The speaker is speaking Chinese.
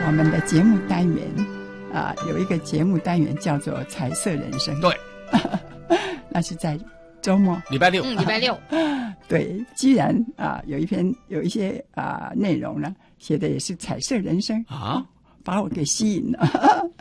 我们的节目单元有一个节目单元叫做彩色人生。 对， 那是在周末礼拜六， 礼拜六。 对，既然有一些内容呢写的也是彩色人生啊， 把我给吸引了。